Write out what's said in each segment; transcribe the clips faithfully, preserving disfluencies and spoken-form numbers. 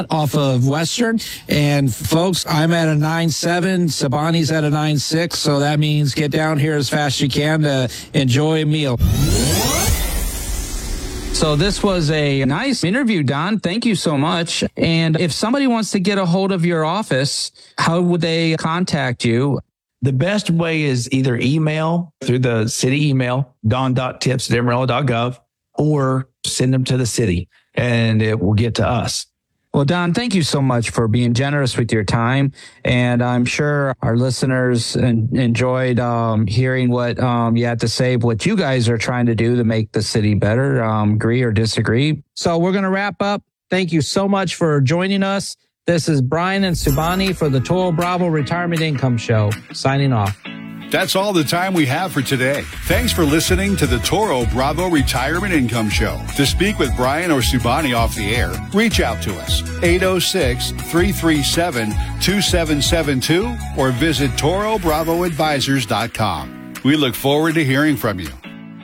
off of Western. And folks, I'm at a nine seven. Sabani's at a nine six. So that means get down here as fast as you can to enjoy a meal. So this was a nice interview, Don. Thank you so much. And if somebody wants to get a hold of your office, how would they contact you? The best way is either email through the city email, don dot tips at amarillo dot gov, or send them to the city and it will get to us. Well, Don, thank you so much for being generous with your time. And I'm sure our listeners en- enjoyed um, hearing what um, you had to say, what you guys are trying to do to make the city better, um, agree or disagree. So we're going to wrap up. Thank you so much for joining us. This is Brian and Subani for the Toro Bravo Retirement Income Show, signing off. That's all the time we have for today. Thanks for listening to the Toro Bravo Retirement Income Show. To speak with Brian or Subani off the air, reach out to us, eight oh six, three three seven, two seven seven two, or visit toro bravo advisors dot com. We look forward to hearing from you.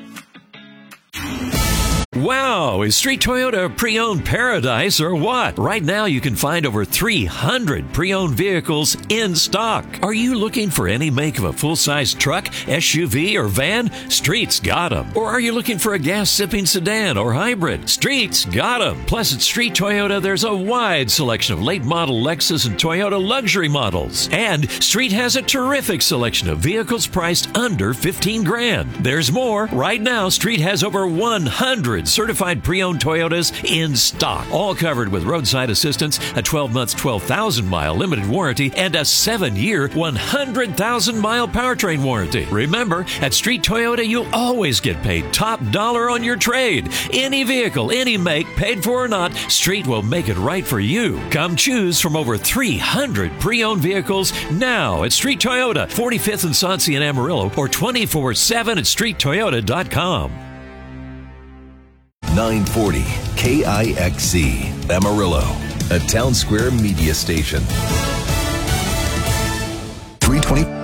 Wow, is Street Toyota a pre-owned paradise or what? Right now you can find over three hundred pre-owned vehicles in stock. Are you looking for any make of a full-size truck, S U V, or van? Street's got them. Or are you looking for a gas-sipping sedan or hybrid? Street's got them. Plus at Street Toyota there's a wide selection of late-model Lexus and Toyota luxury models. And Street has a terrific selection of vehicles priced under fifteen grand. There's more. Right now Street has over one hundred certified pre-owned Toyotas in stock, all covered with roadside assistance, a twelve month, twelve thousand mile limited warranty, and a seven year, one hundred thousand mile powertrain warranty. Remember, at Street Toyota, you'll always get paid top dollar on your trade. Any vehicle, any make, paid for or not, Street will make it right for you. Come choose from over three hundred pre-owned vehicles now at Street Toyota, forty-fifth and Sauncey in Amarillo, or twenty-four seven at street toyota dot com. nine forty K I X C, Amarillo, a Town Square media station. three twenty